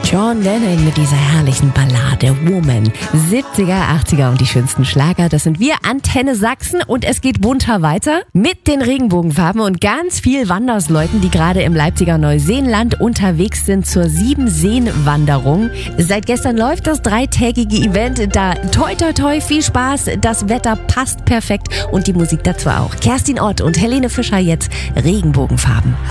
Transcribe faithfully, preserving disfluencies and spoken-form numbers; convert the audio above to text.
John Lennon mit dieser herrlichen Ballade Woman. siebziger, achtziger und die schönsten Schlager. Das sind wir, Antenne Sachsen. Und es geht bunter weiter mit den Regenbogenfarben und ganz viel Wandersleuten, die gerade im Leipziger Neuseenland unterwegs sind zur Sieben-Seen-Wanderung. Seit gestern läuft das dreitägige Event. Da toi toi toi, viel Spaß. Das Wetter passt perfekt und die Musik dazu auch. Kerstin Ott und Helene Fischer jetzt Regenbogenfarben.